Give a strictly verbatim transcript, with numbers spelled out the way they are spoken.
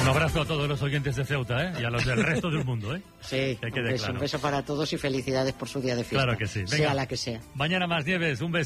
abrazo a todos los oyentes de Ceuta, ¿eh? Y a los del resto del mundo, ¿eh? Sí, que un quede beso, claro. un beso para todos y felicidades por su día de fiesta. Claro que sí. Venga, sea la que sea. Mañana más Nieves, un beso.